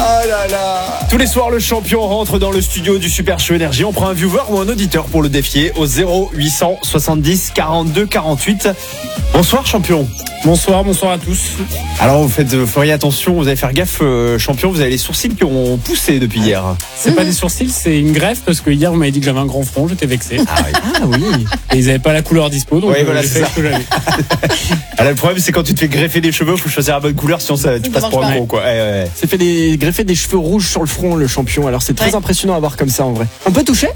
Ah là là. Tous les soirs, le champion rentre dans le studio du Super Show Énergie. On prend un viewer ou un auditeur pour le défier au 0800 70 42 48. Bonsoir champion. Bonsoir à tous. Alors vous feriez attention, vous allez faire gaffe champion, vous avez les sourcils qui ont poussé depuis hier. C'est pas des sourcils, c'est une greffe parce que hier vous m'avez dit que j'avais un grand front, j'étais vexé. Ah oui. Et ils avaient pas la couleur dispo, donc oui, voilà, j'ai fait ce que j'avais. Alors, le problème c'est quand tu te fais greffer des cheveux, faut choisir la bonne couleur, sinon tu passes pour un gros quoi. Ouais. C'est fait greffer des cheveux rouges sur le front, le champion. Alors c'est très impressionnant à voir comme ça en vrai. On peut toucher?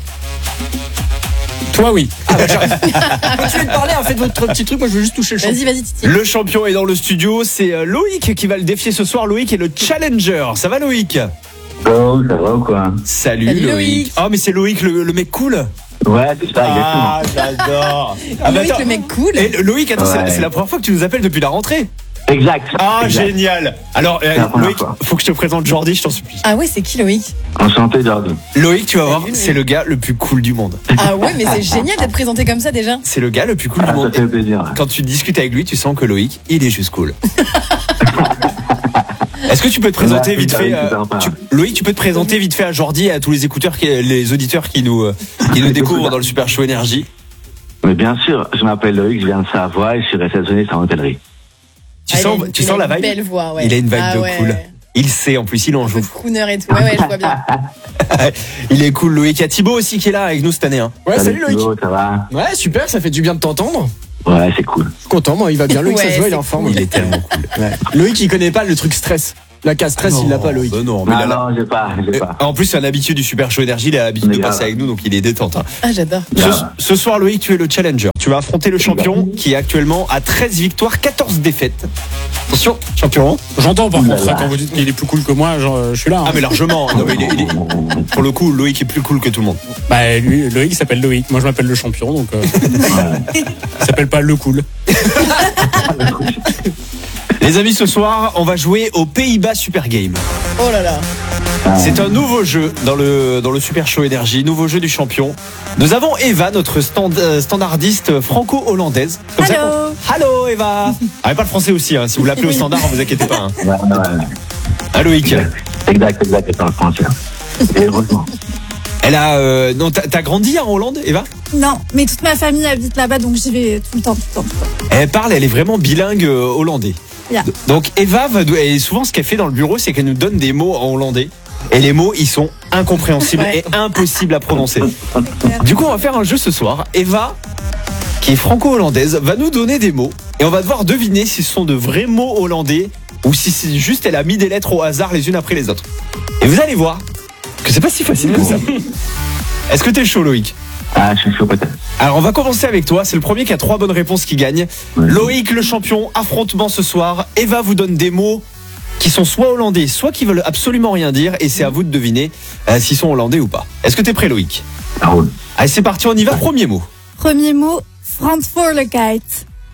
Toi oui. Je vais te parler en fait de votre petit truc, moi je veux juste toucher le champion. Vas-y, Titi. Le champion est dans le studio, c'est Loïc qui va le défier ce soir. Loïc est le challenger. Ça va Loïc? Oh, ça va ou quoi? Salut Loïc. Loïc. Oh mais c'est Loïc le mec cool. Ouais, c'est ça, exactement. Ah j'adore. Loïc, attends. le mec cool. Et Loïc, attends, Ouais. c'est la première fois que tu nous appelles depuis la rentrée. Exact. Ah exact. génial. Alors la première Loïc, fois. faut que je te présente Jordi, je t'en supplie. Ah ouais, c'est qui Loïc? Enchanté, Jordi. Loïc, tu vas voir, Loïc. c'est le gars le plus cool du monde. Ah ouais, mais c'est génial d'être présenté comme ça déjà. C'est le gars le plus cool du Ah, ça monde. fait plaisir. Quand tu discutes avec lui, tu sens que Loïc, il est juste cool. Est-ce que tu peux te présenter Ouais, vite fait super sympa. Loïc, tu peux te présenter vite fait à Jordi et à tous les les auditeurs qui nous découvrent dans le Super Show Énergie. Mais bien sûr, je m'appelle Loïc, je viens de Savoie et je suis réceptionniste en hôtellerie. Tu sens la Une vibe? belle voix, ouais. Il a une vibe Ah de ouais. cool. Il sait, en plus, il en Un peu joue. de crooner et tout. Ouais, je vois bien. Il est cool, Loïc. Il y a Thibaut aussi qui est là avec nous cette année. Hein. Ouais, salut Loïc. Thibaut, ça va? Ouais, super, ça fait du bien de t'entendre. Ouais, c'est cool. Je suis content, moi il va bien. Loïc, ça Ouais, se voit, il est c'est en forme. Il est tellement cool. Ouais. Loïc, il connaît pas le truc stress. La case stress, il l'a pas, Loïc. Non, mais Ah il a la- non, j'ai pas. En plus, c'est un habitué du Super Show Énergie. Il a l'habitude de Mais passer grave. avec nous, donc il est détente. Hein. Ah, j'adore. Ce soir, Loïc, tu es le challenger. Tu vas affronter le champion qui est actuellement à 13 victoires, 14 défaites. Attention, champion. J'entends par contre quand vous dites qu'il est plus cool que moi, je suis là. Hein. Ah, mais largement. Non, mais pour le coup, Loïc est plus cool que tout le monde. Bah lui, Loïc s'appelle Loïc, moi je m'appelle le champion, donc il s'appelle pas le cool. Les amis, ce soir, on va jouer au Pays-Bas Super Game. Oh là là. C'est un nouveau jeu dans le Super Show Énergie, nouveau jeu du champion. Nous avons Eva, notre standardiste franco-hollandaise. Comme ça qu'on- Allô Eva. Ah, et pas le français aussi, hein. Si vous l'appelez au standard, vous inquiétez pas. Hein. Ouais. Ah, Loïc. Exact, c'est dans le français. Et heureusement. Elle a. Non, t'as grandi en Hollande, Eva? Non, mais toute ma famille habite là-bas, donc j'y vais tout le temps. Elle parle, elle est vraiment bilingue hollandais. Yeah. Donc Eva, et souvent ce qu'elle fait dans le bureau, c'est qu'elle nous donne des mots en hollandais. Et les mots, ils sont incompréhensibles Ouais. et impossibles à prononcer. Du coup, on va faire un jeu ce soir. Eva, qui est franco-hollandaise, va nous donner des mots. Et on va devoir deviner si ce sont de vrais mots hollandais ou si c'est juste elle a mis des lettres au hasard les unes après les autres. Et vous allez voir que c'est pas si facile que ça. Est-ce que t'es chaud, Loïc? Ah, je suis chaud peut-être. Alors on va commencer avec toi, c'est le premier qui a 3 bonnes réponses qui gagne. Ouais. Loïc le champion, affrontement ce soir. Eva vous donne des mots qui sont soit hollandais, soit qui veulent absolument rien dire, et c'est à vous de deviner s'ils sont hollandais ou pas. Est-ce que t'es prêt Loïc? Ça roule. Allez c'est parti, on y va, premier mot. Premier mot, Verantwoordelijkheid.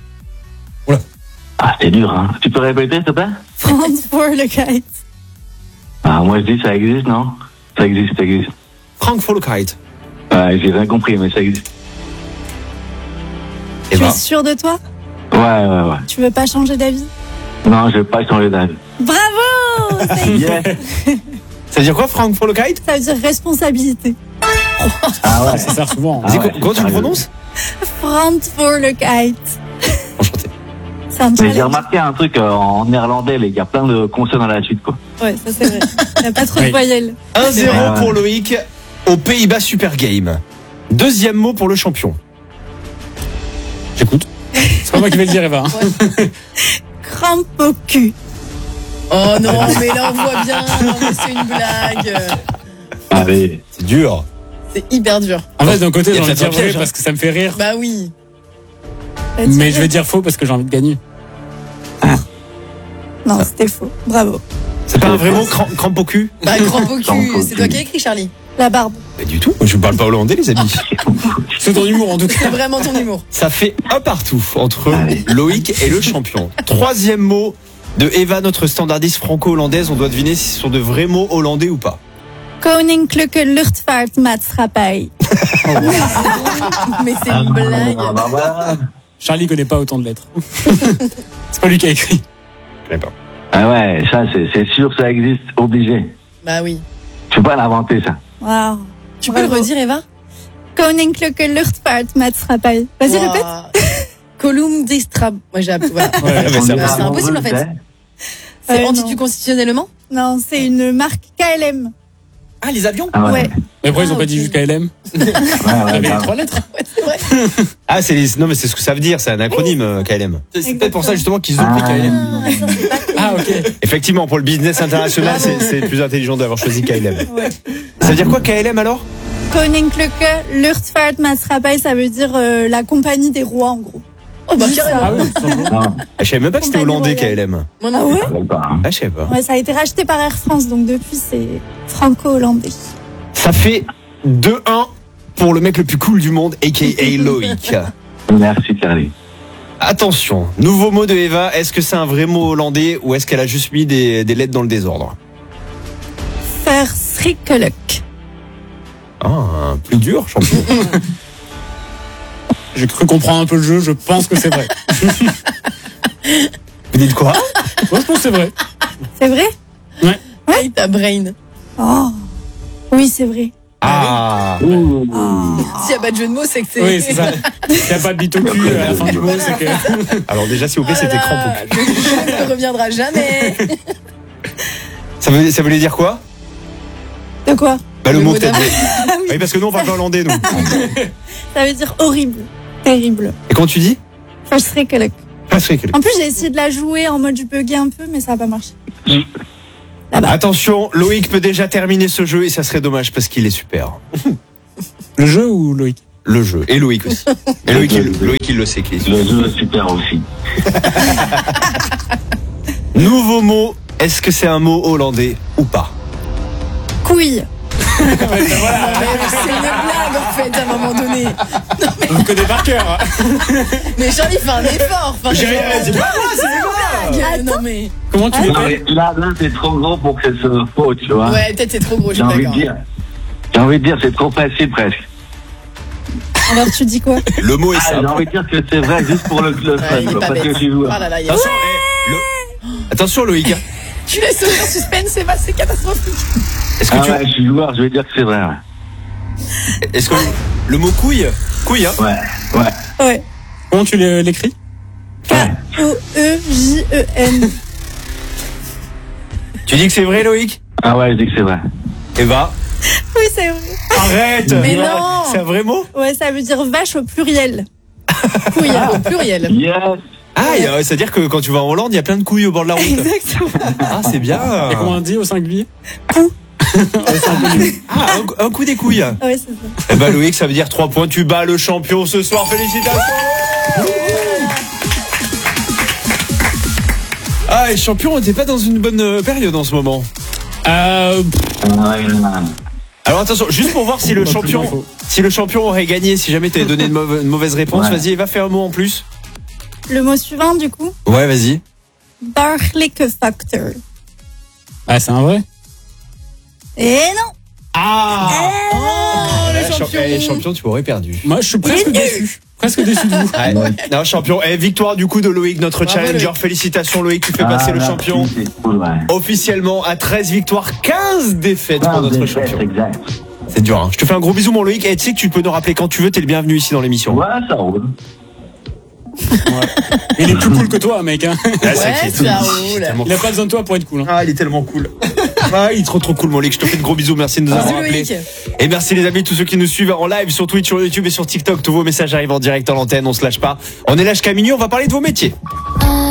Ah, c'est dur, hein. Tu peux répéter, s'il te plaît? Verantwoordelijkheid. Ah, moi je dis ça existe, non? Ça existe. Frankfurtkeit. Ouais, j'ai rien compris, mais ça existe. Tu Eva. es sûr de toi? Ouais. Tu veux pas changer d'avis? Non, je vais pas changer d'avis. Bravo! Yes. Ça veut dire quoi Frankfurtkeit? Ça veut dire responsabilité. Ah ouais. Ça sert souvent. Ah Dis, ouais, comment tu le sérieux. prononces? Verantwoordelijkheid. Enchanté. C'est un Mais j'ai challenge. remarqué un truc en néerlandais, il y a plein de consonnes à la suite, quoi. Ouais, ça c'est vrai. Il n'y a pas trop de Oui. voyelles. 1-0 Ouais. pour Loïc aux Pays-Bas Super Game. Deuxième mot pour le champion. J'écoute. C'est pas moi qui vais le dire, Eva. Hein. Crampe au cul. Oh non, mais là on voit bien. Non, mais c'est une blague. Allez. C'est dur. C'est hyper dur. En fait, d'un côté, Il y a j'ai envie de peut-être dire un piège, vrai hein. parce que ça me fait rire. Bah oui. Mais je vais dire faux parce que j'ai envie de gagner. Non, c'était faux. Bravo. C'est pas un vrai mot, crampe au cul? Bah grand au Grand cul. au C'est cul. toi qui as écrit, Charlie. La barbe. Pas du tout. Je parle pas hollandais, les amis. C'est ton humour en tout cas. C'est vraiment ton humour. Ça fait un partout entre Loïc et le champion. Troisième mot de Eva, notre standardiste franco-hollandaise. On doit deviner si ce sont de vrais mots hollandais ou pas. Koninklijke Luchtvaartmaatschappij. Mais c'est une blague. Charlie connaît pas autant de lettres. C'est pas lui qui a écrit. Je connais pas. Ah ouais, ça c'est sûr, ça existe, obligé. Bah oui. Je peux pas l'inventer, ça. Waouh. Tu peux le redire, Eva? Koninklijke Luchtvaartmaatschappij. Vas-y, répète. Column d'Estrab. Moi, j'ai appris. Voilà. Ouais, mais c'est C'est impossible, en fait. C'est anticonstitutionnellement? Non, c'est une marque KLM. Ah, les avions? Ah Ouais. Mais pourquoi ils ont Ah, pas dit ok. juste KLM? Ouais, Avec les grave. 3 lettres. Ouais, c'est vrai. Ah, non, mais c'est ce que ça veut dire, c'est un acronyme, KLM. C'est peut-être pour ça justement qu'ils ont pris KLM. Ah, ça, c'est pas cool. Ah, ok. Effectivement, pour le business international, c'est plus intelligent d'avoir choisi KLM. Ouais. Ça veut dire quoi KLM alors? Koninklijke Luchtvaartmaatschappij, ça veut dire la compagnie des rois, en gros. Oh, bah, Juste carrément. ça. Ah oui, tout simplement. Non, Je savais même pas que c'était Compagnie hollandais royale. KLM. Moi, Ah non. ouais? je savais pas, hein. Ah, je sais pas. Ouais, ça a été racheté par Air France, donc depuis, c'est franco-hollandais. Ça fait 2-1 pour le mec le plus cool du monde, a.k.a. Loïc. Merci, Charlie. Attention, nouveau mot de Eva. Est-ce que c'est un vrai mot hollandais ou est-ce qu'elle a juste mis des lettres dans le désordre? Verschrikkelijk. Ah, plus dur, champion. J'ai cru comprendre un peu le jeu, je pense que c'est vrai. Vous dites quoi? Moi, je pense que c'est vrai. C'est vrai? Hey, ta brain. Oh. Oui, c'est vrai. Ah, Ouh. S'il n'y a pas de jeu de mots, c'est que c'est. Oui, c'est ça. S'il n'y a pas de bite au cul à la fin du mot, c'est que. alors déjà s'il vous plaît, Oh là c'était là, crampe au cul. le jeu ne reviendra jamais. Ça voulait dire quoi? De quoi? Bah le Le mot mot peut-être. d'avant. Oui, parce que nous on parle pas hollandais nous. Ça veut dire horrible. Terrible. Et quand tu dis? Verschrikkelijk. Verschrikkelijk. En plus, j'ai essayé de la jouer en mode je buguais un peu, mais ça n'a pas marché. Attention, Loïc peut déjà terminer ce jeu et ça serait dommage parce qu'il est super. Le jeu ou Loïc? Le jeu. Et Loïc aussi. Et Loïc, il le sait qu'il est super. Le jeu est super aussi. Nouveau mot, est-ce que c'est un mot hollandais ou pas? Couille. C'est une blague, en fait, à un moment donné. On le connaît par cœur. Mais Charlie fait un effort. Enfin, J'ai rien c'est dit. une blague. Non, mais. Comment tu Non, l'appelles? mais là, c'est trop gros pour que ce soit faux, tu vois. Ouais, peut-être c'est trop gros, je J'ai suis envie de d'accord. dire. J'ai envie de dire, c'est trop facile presque. Alors tu dis quoi? Le mot est Ah, j'ai simple. envie de dire que c'est vrai juste pour le Ouais, fun, il est quoi, pas parce que bête. je suis joueur. Oh là là, il y a- Attention, Attention Loïc. Tu laisses aucun suspense, c'est catastrophique. Est-ce que Ah tu ouais, je suis joueur, je vais dire que c'est vrai. Ouais, est-ce que le mot couille hein? ouais. Ouais. Comment tu l'écris? K-O-E-J-E-N. Tu dis que c'est vrai Loïc? Ah ouais, je dis que c'est vrai. Eva, Oui, c'est vrai. arrête. Mais non. C'est un vrai mot? Ouais, ça veut dire vache au pluriel. Couille. Au pluriel. Yes. Ah, c'est-à-dire que quand tu vas en Hollande, il y a plein de couilles au bord de la route. Exactement. Ah, c'est bien. Et comment on dit au singulier? Coup. Ah, un coup des couilles. Ouais, c'est ça. Eh ben Loïc, ça veut dire 3 points. Tu bats le champion ce soir. Félicitations. Ah, et champion, on n'était pas dans une bonne période en ce moment. Euh, Alors attention, juste pour voir si le On a plus champion, d'infos. si le champion aurait gagné, si jamais tu avais donné une mauvaise réponse, Ouais. vas-y, va faire un mot en plus. Le mot suivant, du coup. Ouais, vas-y. Bargelijke factor. Ah, c'est un vrai? Et non. Ah, le champion. champion, tu aurais perdu. Moi, je suis presque déçu. Presque déçu de vous. Ouais. Non, champion. Et victoire du coup de Loïc, notre Bravo, challenger. Loïc. Félicitations Loïc, tu fais passer le merci, champion C'est cool, ouais. officiellement à 13 victoires, 15 défaites pour notre champion. Exact. C'est dur, hein. Je te fais un gros bisou mon Loïc. Et tu sais que tu peux nous rappeler quand tu veux, t'es le bienvenu ici dans l'émission. Ouais, ça roule. Il est plus cool que toi, mec. Hein. Ah, Ouais, c'est ça roule. Il a pas besoin de toi pour être cool. Hein. Ah, il est tellement cool. Ah, il est trop cool mon Loïc. Je te fais de gros bisous. Merci de nous avoir Bisous, appelés. Loïc. Et merci les amis, tous ceux qui nous suivent en live sur Twitch, sur YouTube et sur TikTok. Tous vos messages arrivent en direct en antenne, on se lâche pas. On est là jusqu'à minuit, on va parler de vos métiers.